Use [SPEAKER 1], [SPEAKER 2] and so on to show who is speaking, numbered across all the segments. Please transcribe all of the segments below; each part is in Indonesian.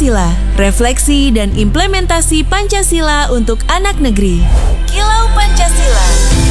[SPEAKER 1] Pancasila, refleksi dan implementasi Pancasila untuk anak negeri. Kilau Pancasila.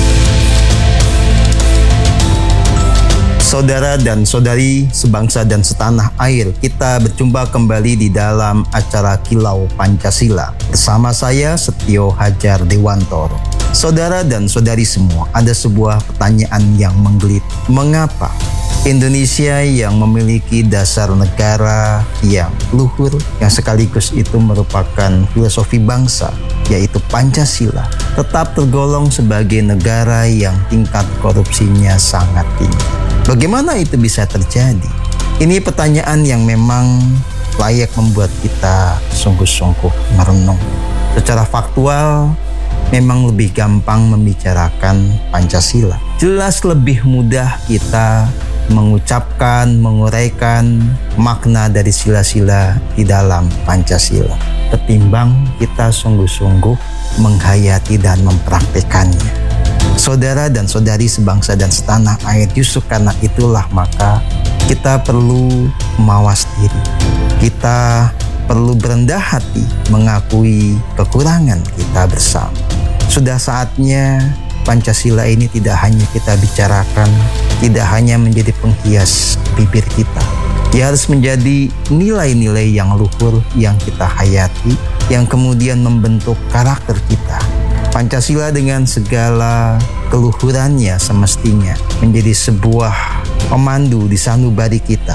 [SPEAKER 2] Saudara dan saudari sebangsa dan setanah air, kita berjumpa kembali di dalam acara Kilau Pancasila. Bersama saya Setio Hajar Dewantoro. Saudara dan saudari semua, ada sebuah pertanyaan yang menggelitik. Mengapa Indonesia yang memiliki dasar negara yang luhur, yang sekaligus itu merupakan filosofi bangsa, yaitu Pancasila, tetap tergolong sebagai negara yang tingkat korupsinya sangat tinggi? Bagaimana itu bisa terjadi? Ini pertanyaan yang memang layak membuat kita sungguh-sungguh merenung. Secara faktual, memang lebih gampang membicarakan Pancasila. Jelas lebih mudah kita mengucapkan, menguraikan makna dari sila-sila di dalam Pancasila ketimbang kita sungguh-sungguh menghayati dan mempraktekannya. Saudara dan saudari sebangsa dan setanah air, justru karena itulah maka kita perlu mawas diri. Kita perlu berendah hati mengakui kekurangan kita bersama. Sudah saatnya Pancasila ini tidak hanya kita bicarakan, tidak hanya menjadi penghias bibir kita. Dia harus menjadi nilai-nilai yang luhur yang kita hayati, yang kemudian membentuk karakter kita. Pancasila dengan segala keluhurannya semestinya menjadi sebuah pemandu di sanubari kita.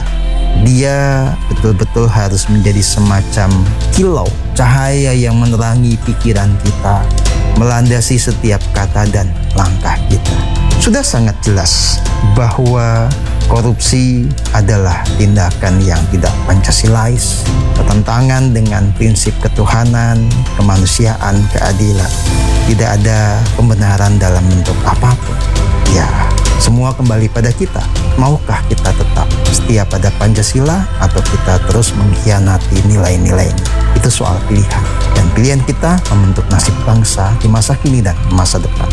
[SPEAKER 2] Dia betul-betul harus menjadi semacam kilau, cahaya yang menerangi pikiran kita, melandasi setiap kata dan langkah kita. Sudah sangat jelas bahwa korupsi adalah tindakan yang tidak Pancasilais, bertentangan dengan prinsip ketuhanan, kemanusiaan, keadilan. Tidak ada pembenaran dalam bentuk apapun. Ya, semua kembali pada kita. Maukah kita tetap setia pada Pancasila atau kita terus mengkhianati nilai-nilainya? Itu soal pilihan. Dan pilihan kita membentuk nasib bangsa di masa kini dan masa depan.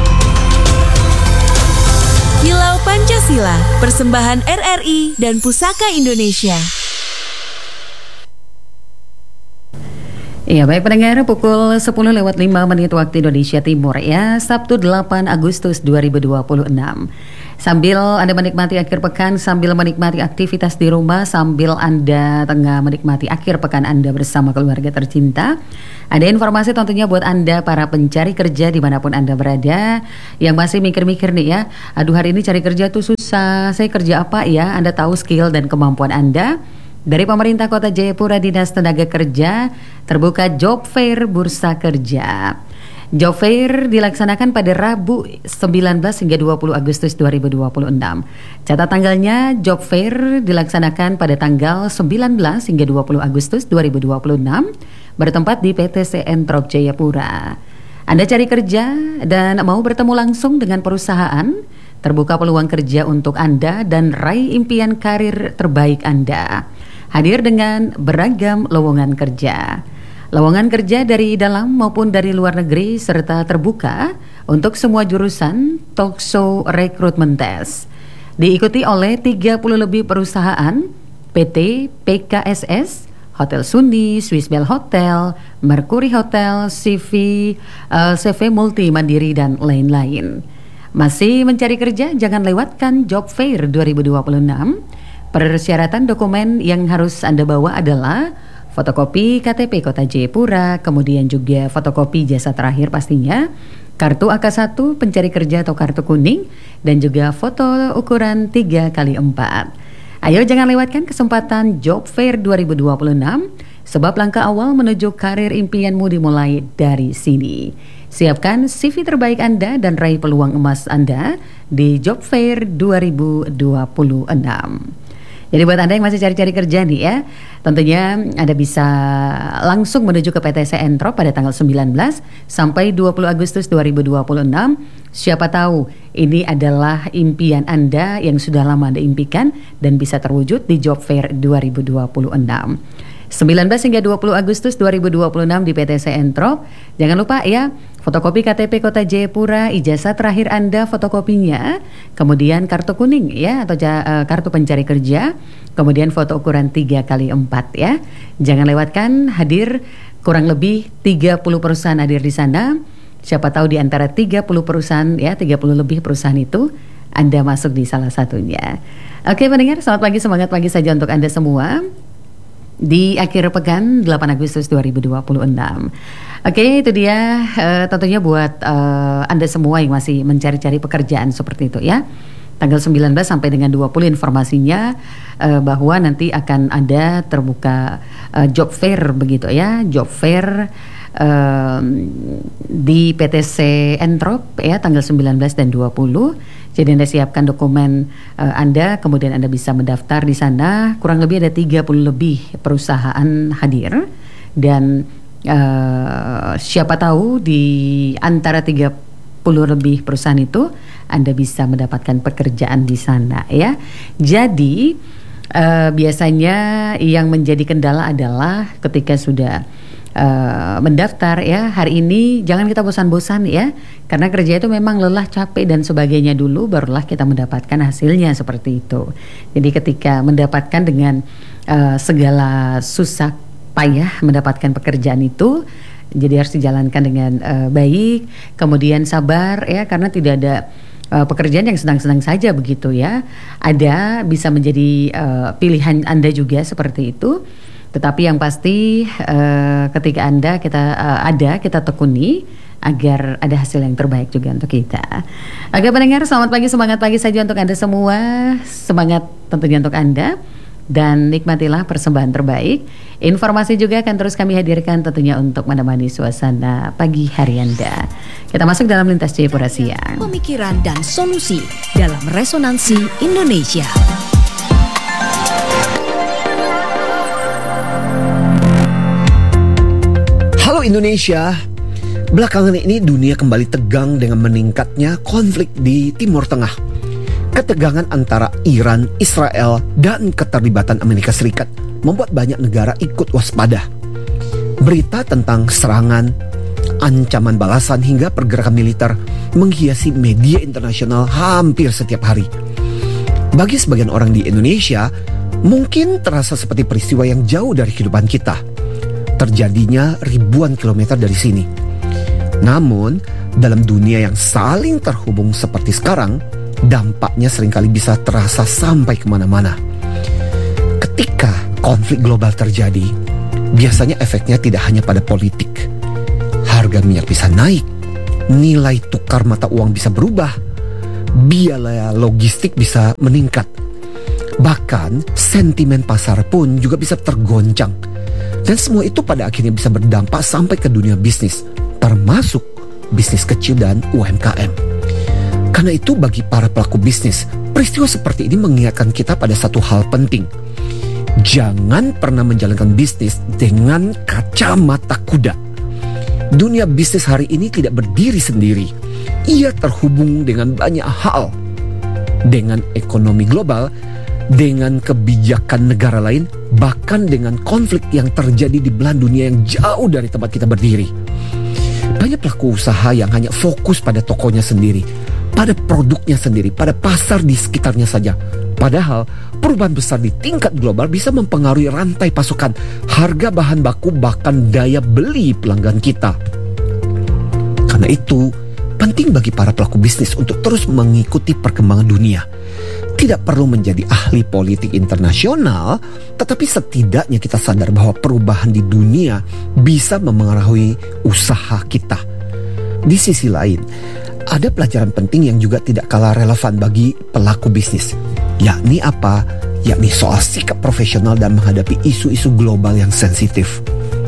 [SPEAKER 1] Kilau Pancasila, persembahan RRI dan Pusaka Indonesia.
[SPEAKER 3] Ya, baik pendengar, pukul 10:05 waktu Indonesia Timur ya, Sabtu 8 Agustus 2026. Sambil Anda menikmati akhir pekan, sambil menikmati aktivitas di rumah, sambil Anda tengah menikmati akhir pekan Anda bersama keluarga tercinta, ada informasi tentunya buat Anda para pencari kerja dimanapun Anda berada, yang masih mikir-mikir nih ya, aduh hari ini cari kerja tuh susah, saya kerja apa ya? Anda tahu skill dan kemampuan Anda. Dari pemerintah Kota Jayapura, Dinas Tenaga Kerja terbuka Job Fair Bursa Kerja. Job Fair dilaksanakan pada Rabu 19 hingga 20 Agustus 2026. Catat tanggalnya, Job Fair dilaksanakan pada tanggal 19 hingga 20 Agustus 2026 bertempat di PT Seentrop Jayapura. Anda cari kerja dan mau bertemu langsung dengan perusahaan, terbuka peluang kerja untuk Anda dan raih impian karir terbaik Anda. Hadir dengan beragam lowongan kerja. Lowongan kerja dari dalam maupun dari luar negeri serta terbuka untuk semua jurusan Talkshow Recruitment Test. Diikuti oleh 30 lebih perusahaan, PT PKSS, Hotel Sundi, Swiss Bell Hotel, Mercury Hotel, CV Multi Mandiri dan lain-lain. Masih mencari kerja? Jangan lewatkan Job Fair 2026. Persyaratan dokumen yang harus Anda bawa adalah fotokopi KTP Kota Jayapura, kemudian juga fotokopi jasa terakhir pastinya, kartu AK1 pencari kerja atau kartu kuning, dan juga foto ukuran 3x4. Ayo jangan lewatkan kesempatan Job Fair 2026, sebab langkah awal menuju karir impianmu dimulai dari sini. Siapkan CV terbaik Anda dan raih peluang emas Anda di Job Fair 2026. Jadi buat Anda yang masih cari-cari kerja nih ya, tentunya Anda bisa langsung menuju ke PT Seentrop pada tanggal 19 sampai 20 Agustus 2026. Siapa tahu ini adalah impian Anda yang sudah lama Anda impikan dan bisa terwujud di Job Fair 2026. 19 hingga 20 Agustus 2026 di PT Seentrop. Jangan lupa ya, fotokopi KTP Kota Jayapura, ijazah terakhir Anda fotokopinya, kemudian kartu kuning ya atau kartu pencari kerja, kemudian foto ukuran 3x4 ya. Jangan lewatkan, hadir kurang lebih 30 perusahaan hadir di sana. Siapa tahu di antara 30 perusahaan ya, 30 lebih perusahaan itu Anda masuk di salah satunya. Oke pendengar, selamat pagi, semangat pagi saja untuk Anda semua di akhir pekan 8 Agustus 2026. Oke, itu dia tentunya buat Anda semua yang masih mencari-cari pekerjaan seperti itu ya. Tanggal 19 sampai dengan 20 informasinya bahwa nanti akan ada terbuka job fair begitu ya, job fair di PTC Entrop ya tanggal 19 dan 20. Jadi Anda siapkan dokumen Anda, kemudian Anda bisa mendaftar di sana. Kurang lebih ada 30 lebih perusahaan hadir dan siapa tahu di antara 30 lebih perusahaan itu Anda bisa mendapatkan pekerjaan di sana ya. Jadi biasanya yang menjadi kendala adalah ketika sudah mendaftar ya, hari ini jangan kita bosan-bosan ya, karena kerja itu memang lelah, capek dan sebagainya dulu, barulah kita mendapatkan hasilnya seperti itu. Jadi ketika mendapatkan dengan segala susah payah mendapatkan pekerjaan itu, jadi harus dijalankan dengan baik, kemudian sabar ya, karena tidak ada pekerjaan yang senang-senang saja begitu ya. Ada bisa menjadi pilihan Anda juga seperti itu. Tetapi yang pasti ketika kita tekuni agar ada hasil yang terbaik juga untuk kita. Oke pendengar, selamat pagi, semangat pagi saja untuk Anda semua. Semangat tentunya untuk Anda dan nikmatilah persembahan terbaik. Informasi juga akan terus kami hadirkan tentunya untuk menemani suasana pagi hari Anda. Kita masuk dalam Lintas Jayapura Siang.
[SPEAKER 1] Pemikiran dan solusi dalam Resonansi Indonesia.
[SPEAKER 4] Halo Indonesia, belakangan ini dunia kembali tegang dengan meningkatnya konflik di Timur Tengah. Ketegangan antara Iran, Israel, dan keterlibatan Amerika Serikat membuat banyak negara ikut waspada. Berita tentang serangan, ancaman balasan hingga pergerakan militer menghiasi media internasional hampir setiap hari. Bagi sebagian orang di Indonesia, mungkin terasa seperti peristiwa yang jauh dari kehidupan kita. Terjadinya ribuan kilometer dari sini. Namun, dalam dunia yang saling terhubung seperti sekarang, dampaknya seringkali bisa terasa sampai kemana-mana. Ketika konflik global terjadi, biasanya efeknya tidak hanya pada politik. Harga minyak bisa naik, nilai tukar mata uang bisa berubah, biaya logistik bisa meningkat. Bahkan, sentimen pasar pun juga bisa tergoncang. Dan semua itu pada akhirnya bisa berdampak sampai ke dunia bisnis, termasuk bisnis kecil dan UMKM. Karena itu bagi para pelaku bisnis, peristiwa seperti ini mengingatkan kita pada satu hal penting. Jangan pernah menjalankan bisnis dengan kacamata kuda. Dunia bisnis hari ini tidak berdiri sendiri. Ia terhubung dengan banyak hal. Dengan ekonomi global, dengan kebijakan negara lain, bahkan dengan konflik yang terjadi di belahan dunia yang jauh dari tempat kita berdiri. Banyak pelaku usaha yang hanya fokus pada tokonya sendiri, pada produknya sendiri, pada pasar di sekitarnya saja. Padahal perubahan besar di tingkat global bisa mempengaruhi rantai pasokan, harga bahan baku, bahkan daya beli pelanggan kita. Karena itu, penting bagi para pelaku bisnis untuk terus mengikuti perkembangan dunia. Tidak perlu menjadi ahli politik internasional, tetapi setidaknya kita sadar bahwa perubahan di dunia bisa memengaruhi usaha kita. Di sisi lain, ada pelajaran penting yang juga tidak kalah relevan bagi pelaku bisnis. Yakni apa? Yakni soal sikap profesional dan menghadapi isu-isu global yang sensitif.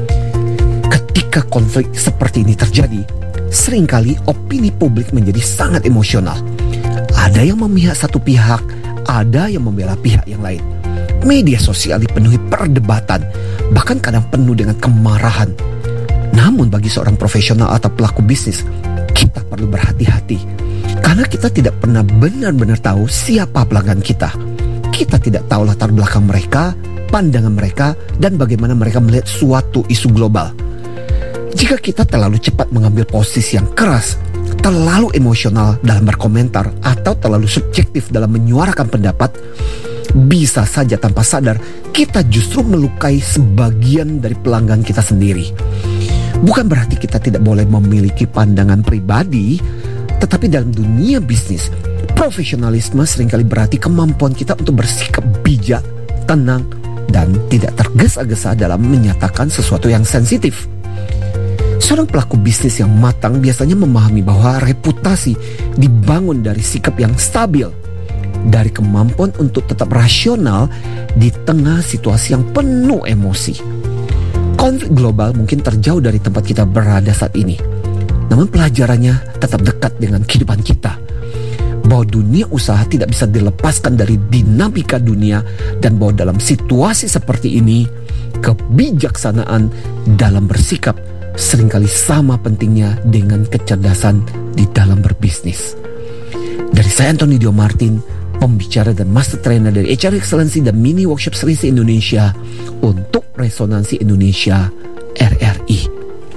[SPEAKER 4] Ketika konflik seperti ini terjadi, seringkali opini publik menjadi sangat emosional. Ada yang memihak satu pihak, ada yang membela pihak yang lain. Media sosial dipenuhi perdebatan, bahkan kadang penuh dengan kemarahan. Namun bagi seorang profesional atau pelaku bisnis, kita perlu berhati-hati. Karena kita tidak pernah benar-benar tahu siapa pelanggan kita. Kita tidak tahu latar belakang mereka, pandangan mereka, dan bagaimana mereka melihat suatu isu global. Jika kita terlalu cepat mengambil posisi yang keras, terlalu emosional dalam berkomentar, atau terlalu subjektif dalam menyuarakan pendapat, bisa saja tanpa sadar kita justru melukai sebagian dari pelanggan kita sendiri. Bukan berarti kita tidak boleh memiliki pandangan pribadi, tetapi dalam dunia bisnis, profesionalisme seringkali berarti kemampuan kita untuk bersikap bijak, tenang, dan tidak tergesa-gesa dalam menyatakan sesuatu yang sensitif. Seorang pelaku bisnis yang matang biasanya memahami bahwa reputasi dibangun dari sikap yang stabil, dari kemampuan untuk tetap rasional di tengah situasi yang penuh emosi. Konflik global mungkin terjauh dari tempat kita berada saat ini, namun pelajarannya tetap dekat dengan kehidupan kita. Bahwa dunia usaha tidak bisa dilepaskan dari dinamika dunia, dan bahwa dalam situasi seperti ini, kebijaksanaan dalam bersikap seringkali sama pentingnya dengan kecerdasan di dalam berbisnis. Dari saya Anthony Dio Martin, pembicara dan master trainer dari HR Excellency dan Mini Workshop Series Indonesia untuk Resonansi Indonesia RRI.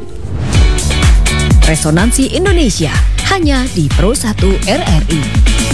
[SPEAKER 5] Resonansi Indonesia hanya di Pro 1 RRI.